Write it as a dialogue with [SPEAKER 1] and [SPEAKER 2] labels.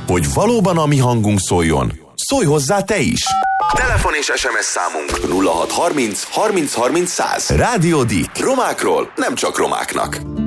[SPEAKER 1] Hogy valóban a mi hangunk szóljon, szólj hozzá te is! Telefon és SMS számunk 0630 30 30 100. Rádió Deak. Romákról, nem csak romáknak.